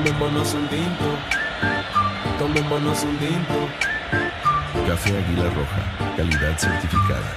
Tomémonos un tinto. Tomémonos un tinto. Café Águila Roja, calidad certificada.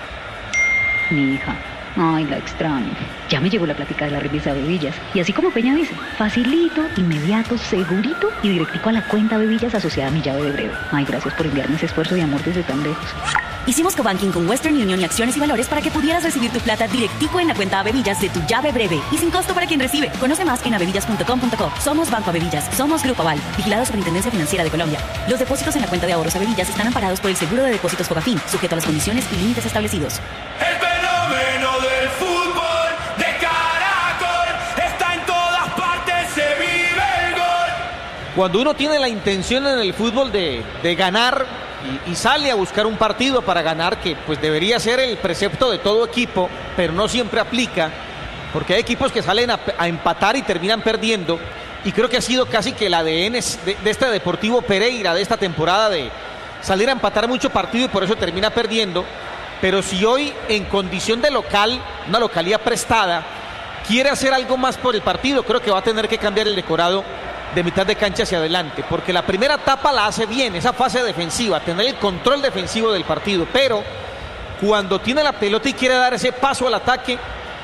Mi hija, ay, la extraño. Ya me llegó la plática de la revista Bebillas. Y así como Peña dice, facilito, inmediato, segurito y directico a la cuenta Bebillas asociada a mi llave de breve. Ay, gracias por enviarme ese esfuerzo de amor desde tan lejos. Hicimos cobanking con Western Union y Acciones y Valores para que pudieras recibir tu plata directico en la cuenta Bebillas de tu llave breve y sin costo para quien recibe. Conoce más en abebillas.com.co. Somos Banco Abebillas, somos Grupo Aval, vigilado Superintendencia Financiera de Colombia. Los depósitos en la cuenta de ahorros Abebillas están amparados por el Seguro de Depósitos Fogafín, sujeto a las condiciones y límites establecidos. El fenómeno del fútbol de Caracol está en todas partes, se vive el gol. Cuando uno tiene la intención en el fútbol de ganar y sale a buscar un partido para ganar, que pues debería ser el precepto de todo equipo, pero no siempre aplica, porque hay equipos que salen a empatar y terminan perdiendo, y creo que ha sido casi que el ADN de este Deportivo Pereira de esta temporada, de salir a empatar mucho partido y por eso termina perdiendo. Pero si hoy en condición de local, una localidad prestada, quiere hacer algo más por el partido, creo que va a tener que cambiar el decorado de mitad de cancha hacia adelante, porque la primera etapa la hace bien, esa fase defensiva, tener el control defensivo del partido, pero cuando tiene la pelota y quiere dar ese paso al ataque,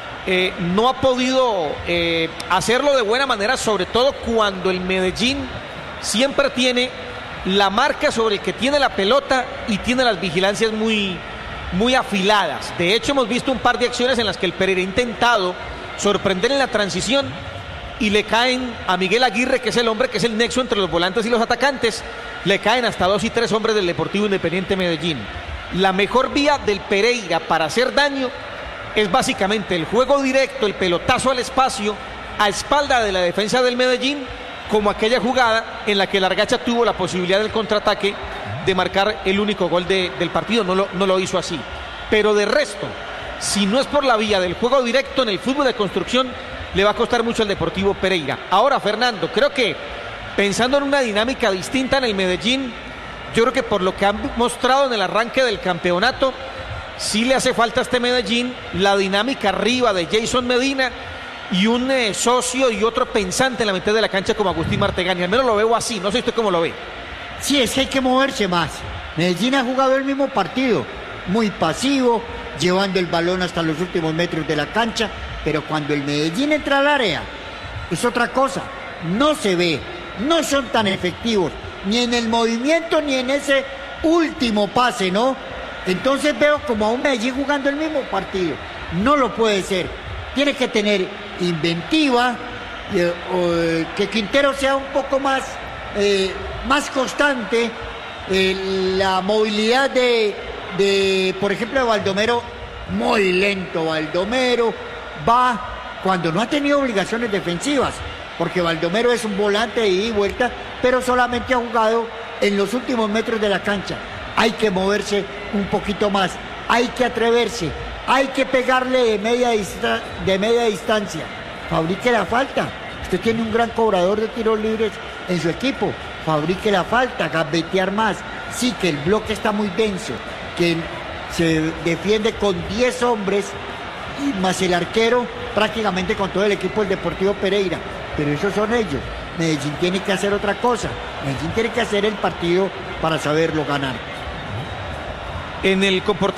no ha podido hacerlo de buena manera, sobre todo cuando el Medellín siempre tiene la marca sobre el que tiene la pelota y tiene las vigilancias muy afiladas. De hecho, hemos visto un par de acciones en las que el Pereira ha intentado sorprender en la transición y le caen a Miguel Aguirre, que es el hombre que es el nexo entre los volantes y los atacantes, le caen hasta 2 y 3 hombres del Deportivo Independiente Medellín. La mejor vía del Pereira para hacer daño es básicamente el juego directo, el pelotazo al espacio, a espalda de la defensa del Medellín, como aquella jugada en la que el Argacha tuvo la posibilidad del contraataque de marcar el único gol del partido, no lo hizo así. Pero de resto, si no es por la vía del juego directo en el fútbol de construcción, le va a costar mucho al Deportivo Pereira. Ahora, Fernando, creo que pensando en una dinámica distinta en el Medellín, yo creo que por lo que han mostrado en el arranque del campeonato, sí le hace falta a este Medellín la dinámica arriba de Jason Medina y un socio y otro pensante en la mitad de la cancha como Agustín Martegani. Al menos lo veo así, no sé usted cómo lo ve. Sí, es que hay que moverse más. Medellín ha jugado el mismo partido, muy pasivo, llevando el balón hasta los últimos metros de la cancha, pero cuando el Medellín entra al área, es otra cosa, no se ve, no son tan efectivos, ni en el movimiento ni en ese último pase, ¿no? Entonces veo como a un Medellín jugando el mismo partido, no lo puede ser, tiene que tener inventiva, que Quintero sea un poco más constante, la movilidad de, por ejemplo, de Baldomero, muy lento Baldomero, va cuando no ha tenido obligaciones defensivas, porque Baldomero es un volante de ida y vuelta, pero solamente ha jugado en los últimos metros de la cancha. Hay que moverse un poquito más, hay que atreverse, hay que pegarle de media distancia. Fabrique la falta. Usted tiene un gran cobrador de tiros libres en su equipo. Fabrique la falta, gambetear más. Sí, que el bloque está muy denso, que se defiende con 10 hombres y más el arquero, prácticamente con todo el equipo del Deportivo Pereira. Pero esos son ellos. Medellín tiene que hacer otra cosa. Medellín tiene que hacer el partido para saberlo ganar. En el comportamiento